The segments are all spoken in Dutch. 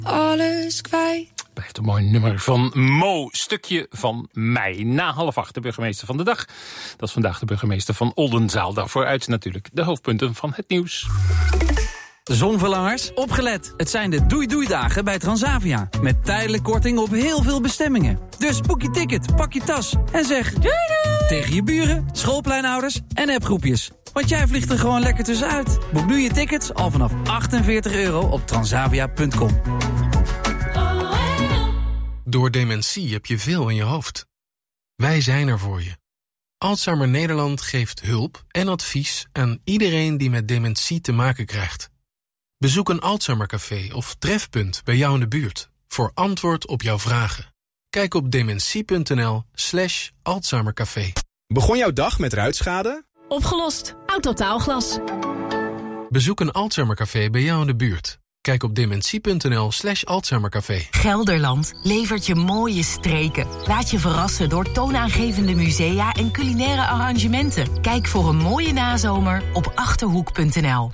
alles kwijt. Blijft een mooi nummer van Mo, Stukje van mij. Na 7:30 de burgemeester van de dag. Dat is vandaag de burgemeester van Oldenzaal. Daarvoor uit natuurlijk de hoofdpunten van het nieuws. Zonverlangers, opgelet. Het zijn de doei-doei-dagen bij Transavia. Met tijdelijk korting op heel veel bestemmingen. Dus boek je ticket, pak je tas en zeg doei doei tegen je buren, schoolpleinouders en appgroepjes. Want jij vliegt er gewoon lekker tussenuit. Boek nu je tickets al vanaf €48 op transavia.com. Door dementie heb je veel in je hoofd. Wij zijn er voor je. Alzheimer Nederland geeft hulp en advies aan iedereen die met dementie te maken krijgt. Bezoek een Alzheimercafé of trefpunt bij jou in de buurt voor antwoord op jouw vragen. Kijk op dementie.nl/Alzheimercafé. Begon jouw dag met ruitschade? Opgelost. Autotaalglas. Bezoek een Alzheimercafé bij jou in de buurt. Kijk op dementie.nl/Alzheimercafé. Gelderland levert je mooie streken. Laat je verrassen door toonaangevende musea en culinaire arrangementen. Kijk voor een mooie nazomer op Achterhoek.nl.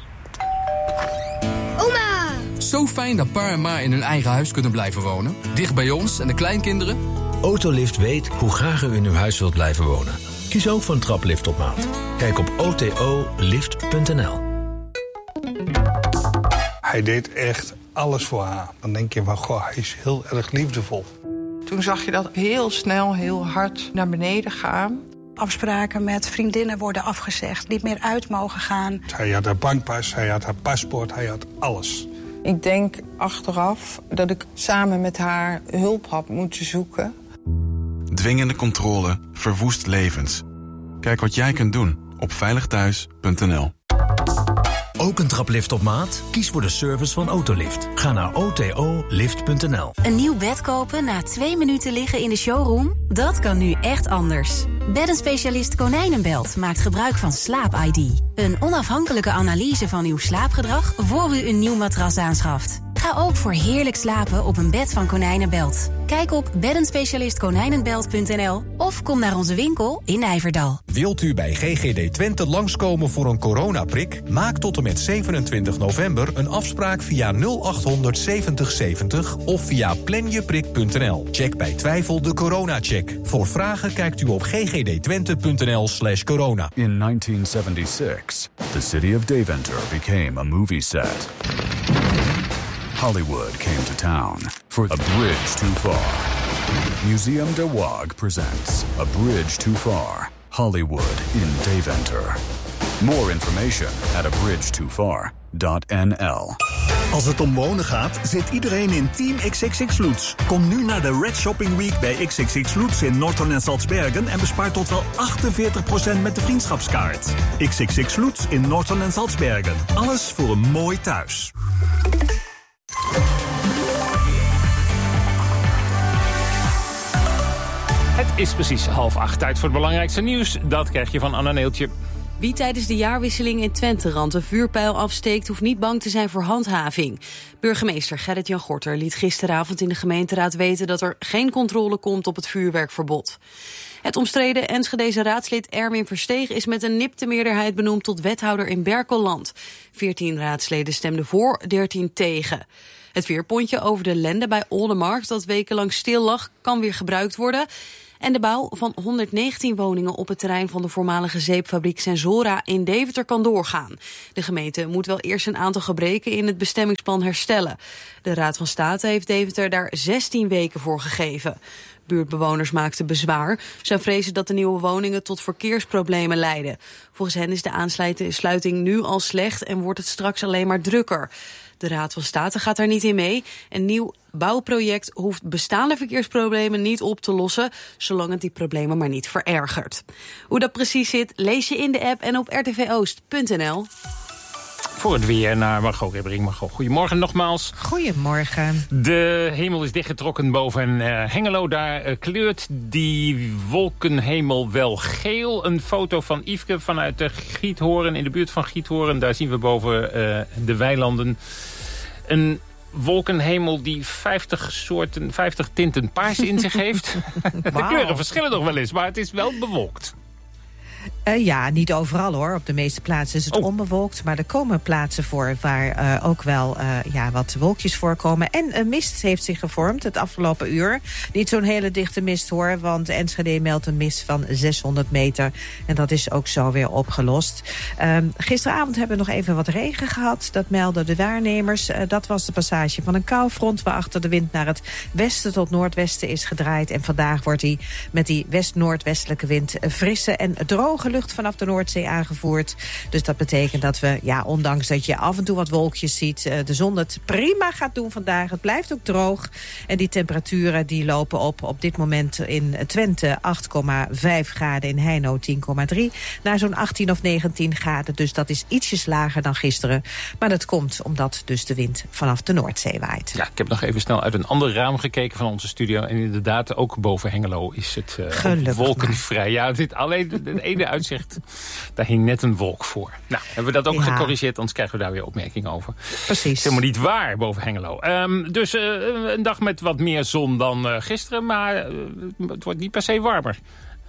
Oma! Zo fijn dat pa en ma in hun eigen huis kunnen blijven wonen. Dicht bij ons en de kleinkinderen. Autolift weet hoe graag u in uw huis wilt blijven wonen. Kies ook voor een traplift op maat. Kijk op otolift.nl. Hij deed echt alles voor haar. Dan denk je van, goh, hij is heel erg liefdevol. Toen zag je dat heel snel, heel hard naar beneden gaan. Afspraken met vriendinnen worden afgezegd, niet meer uit mogen gaan. Hij had haar bankpas, hij had haar paspoort, hij had alles. Ik denk achteraf dat ik samen met haar hulp had moeten zoeken. Dwingende controle verwoest levens. Kijk wat jij kunt doen op veiligthuis.nl. Ook een traplift op maat? Kies voor de service van Autolift. Ga naar otolift.nl. Een nieuw bed kopen na 2 minuten liggen in de showroom? Dat kan nu echt anders. Beddenspecialist Konijnenbelt maakt gebruik van Slaap-ID. Een onafhankelijke analyse van uw slaapgedrag voor u een nieuw matras aanschaft. Ga ook voor heerlijk slapen op een bed van Konijnenbelt. Kijk op beddenspecialistkonijnenbelt.nl of kom naar onze winkel in Nijverdal. Wilt u bij GGD Twente langskomen voor een coronaprik? Maak tot en met 27 november een afspraak via 0800 70 70 of via planjeprik.nl. Check bij twijfel de coronacheck. Voor vragen kijkt u op ggdtwente.nl/corona. In 1976, the city of Deventer became a movie set. Hollywood came to town for A Bridge Too Far. Museum de Waag presents A Bridge Too Far, Hollywood in Deventer. More information at abridgetofar.nl. Als het om wonen gaat, zit iedereen in Team XXX Lutz. Kom nu naar de Red Shopping Week bij XXX Lutz in Norton en Salzbergen en bespaar tot wel 48% met de vriendschapskaart. XXX Lutz in Norton en Salzbergen. Alles voor een mooi thuis. Het is precies 7:30. Tijd voor het belangrijkste nieuws. Dat krijg je van Anna Neeltje. Wie tijdens de jaarwisseling in Twenterand een vuurpijl afsteekt, hoeft niet bang te zijn voor handhaving. Burgemeester Gerrit-Jan Gorter liet gisteravond in de gemeenteraad weten dat er geen controle komt op het vuurwerkverbod. Het omstreden Enschedese raadslid Erwin Versteeg is met een nipte meerderheid benoemd tot wethouder in Berkelland. 14 raadsleden stemden voor, 13 tegen. Het veerpontje over de Lende bij Oldenmarkt, dat wekenlang stil lag, kan weer gebruikt worden. En de bouw van 119 woningen op het terrein van de voormalige zeepfabriek Sensora in Deventer kan doorgaan. De gemeente moet wel eerst een aantal gebreken in het bestemmingsplan herstellen. De Raad van State heeft Deventer daar 16 weken voor gegeven. Buurtbewoners maakten bezwaar. Zij vrezen dat de nieuwe woningen tot verkeersproblemen leiden. Volgens hen is de aansluiting nu al slecht en wordt het straks alleen maar drukker. De Raad van State gaat daar niet in mee. Een nieuw bouwproject hoeft bestaande verkeersproblemen niet op te lossen, zolang het die problemen maar niet verergert. Hoe dat precies zit, lees je in de app en op rtvoost.nl. Voor het weer naar Margot Ribbering. Margot, goedemorgen nogmaals. Goedemorgen. De hemel is dichtgetrokken boven Hengelo. Daar kleurt die wolkenhemel wel geel. Een foto van Yveske vanuit de Giethoorn, in de buurt van Giethoorn. Daar zien we boven de weilanden een wolkenhemel die 50 tinten paars in zich heeft. De kleuren verschillen nog wel eens, maar het is wel bewolkt. Ja, niet overal hoor. Op de meeste plaatsen is het onbewolkt. Maar er komen plaatsen voor waar ook wel wat wolkjes voorkomen. En mist heeft zich gevormd het afgelopen uur. Niet zo'n hele dichte mist hoor. Want Enschede meldt een mist van 600 meter. En dat is ook zo weer opgelost. Gisteravond hebben we nog even wat regen gehad. Dat melden de waarnemers. Dat was de passage van een koufront waarachter de wind naar het westen tot noordwesten is gedraaid. En vandaag wordt hij met die west-noordwestelijke wind frisse en droge lucht vanaf de Noordzee aangevoerd. Dus dat betekent dat we, ondanks dat je af en toe wat wolkjes ziet, de zon het prima gaat doen vandaag. Het blijft ook droog. En die temperaturen die lopen op dit moment in Twente 8,5 graden, in Heino 10,3. Naar zo'n 18 of 19 graden. Dus dat is ietsjes lager dan gisteren. Maar dat komt omdat dus de wind vanaf de Noordzee waait. Ja, ik heb nog even snel uit een ander raam gekeken van onze studio. En inderdaad, ook boven Hengelo is het wolkenvrij. Ja, alleen het ene uitzicht, daar hing net een wolk voor. Nou, hebben we dat ook gecorrigeerd, anders krijgen we daar weer opmerkingen over. Precies. Het is helemaal niet waar boven Hengelo. Dus een dag met wat meer zon dan gisteren, maar het wordt niet per se warmer.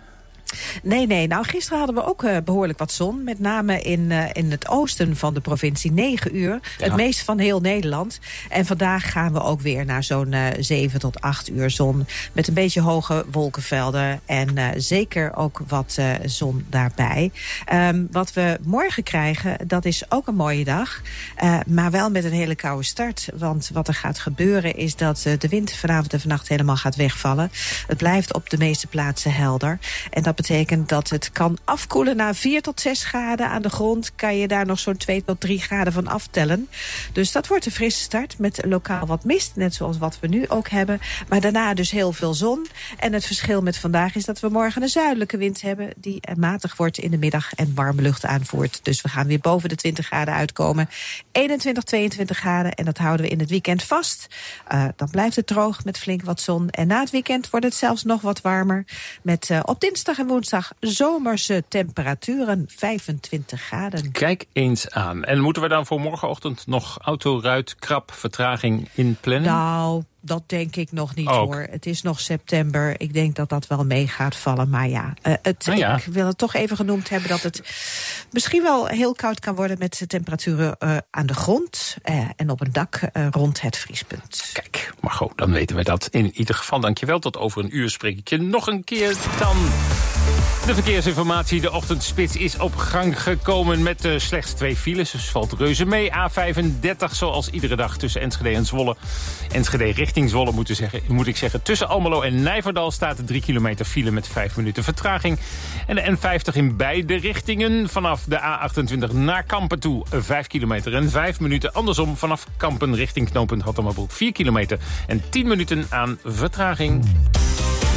Nee. Nou, gisteren hadden we ook behoorlijk wat zon. Met name in het oosten van de provincie 9 uur. Ja. Het meest van heel Nederland. En vandaag gaan we ook weer naar zo'n 7 tot 8 uur zon. Met een beetje hoge wolkenvelden. En zeker ook wat zon daarbij. Wat we morgen krijgen, dat is ook een mooie dag. Maar wel met een hele koude start. Want wat er gaat gebeuren is dat de wind vanavond en vannacht helemaal gaat wegvallen. Het blijft op de meeste plaatsen helder. En dat betekent dat het kan afkoelen naar 4 tot 6 graden. Aan de grond kan je daar nog zo'n 2 tot 3 graden van aftellen. Dus dat wordt een frisse start met lokaal wat mist. Net zoals wat we nu ook hebben. Maar daarna dus heel veel zon. En het verschil met vandaag is dat we morgen een zuidelijke wind hebben. Die matig wordt in de middag en warme lucht aanvoert. Dus we gaan weer boven de 20 graden uitkomen. 21, 22 graden. En dat houden we in het weekend vast. Dan blijft het droog met flink wat zon. En na het weekend wordt het zelfs nog wat warmer. Met op dinsdag en woensdag zomerse temperaturen, 25 graden. Kijk eens aan. En moeten we dan voor morgenochtend nog autoruit krap vertraging inplannen? Nou, dat denk ik nog niet hoor. Het is nog september. Ik denk dat dat wel mee gaat vallen. Maar ik wil het toch even genoemd hebben dat het misschien wel heel koud kan worden met temperaturen aan de grond en op een dak rond het vriespunt. Kijk, Margot, dan weten we dat in ieder geval. Dankjewel. Tot over een uur spreek ik je nog een keer dan. De verkeersinformatie, de ochtendspits is op gang gekomen met slechts 2 files. Dus valt reuze mee. A35 zoals iedere dag tussen Enschede en Zwolle. Enschede richting Zwolle moet ik zeggen. Tussen Almelo en Nijverdal staat 3 kilometer file met 5 minuten vertraging. En de N50 in beide richtingen. Vanaf de A28 naar Kampen toe 5 kilometer en 5 minuten. Andersom vanaf Kampen richting knooppunt Hattemerbroek 4 kilometer en 10 minuten aan vertraging.